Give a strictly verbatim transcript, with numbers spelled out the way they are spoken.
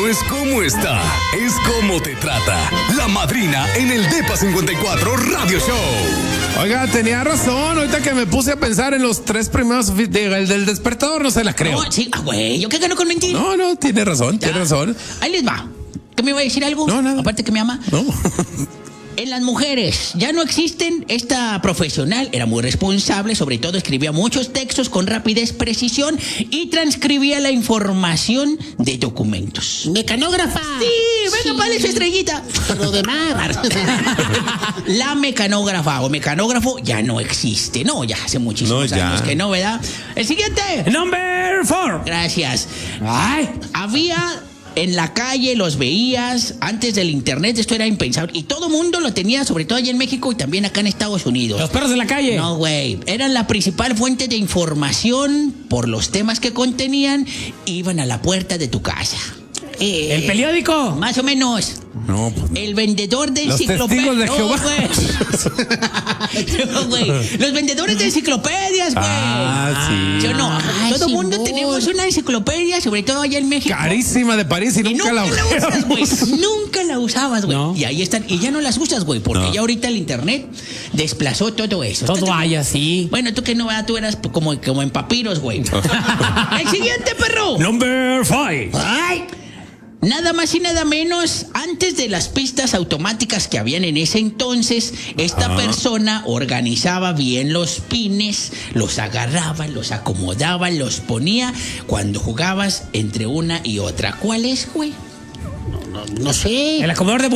no es cómo está, es cómo te trata. La madrina en el Depa cincuenta y cuatro Radio Show. Oiga, tenía razón. Ahorita que me puse a pensar en los tres primeros de, el del despertador, no se la creo. No, sí, ah, güey, ¿yo qué gano con mentir? No, no, tiene razón, tiene razón. Ahí les va. ¿Qué me iba a decir algo? No, nada. Aparte que me ama. No. En las mujeres ya no existen. Esta profesional era muy responsable, sobre todo escribía muchos textos con rapidez, precisión y transcribía la información de documentos. Mecanógrafa. Sí, venga, vale su estrellita. Lo de mar. La mecanógrafa o mecanógrafo ya no existe. No, ya hace muchísimos No, ya. años que no, ¿verdad? El siguiente. Number four. Gracias. Ay, había en la calle, los veías antes del internet, esto era impensable. Y todo mundo lo tenía, sobre todo allá en México y también acá en Estados Unidos. Los perros de la calle. No, güey. Eran la principal fuente de información por los temas que contenían. Iban a la puerta de tu casa. Eh, El periódico. Más o menos. No, pues, El vendedor de Los enciclopedias. testigos de No, Jehová. güey. No, güey. Los vendedores de enciclopedias, güey. Ah, sí. Yo no. Ay, Todo el mundo Simón. tenemos una enciclopedia, sobre todo allá en México. Carísima de París y, Y nunca, la usas, güey. usamos. Nunca la usabas, güey. No. Y ahí están. Y ya no las usas, güey. Porque No. ya ahorita el internet desplazó todo eso. Todo hay así. Bueno, tú que no, ¿verdad? Tú eras como, como en papiros, güey. El siguiente, perro. Number five. Ay. Nada más y nada menos, antes de las pistas automáticas que habían en ese entonces, esta persona organizaba bien los pines, los agarraba, los acomodaba, los ponía cuando jugabas entre una y otra. ¿Cuál es, güey? No sé. El acomodador de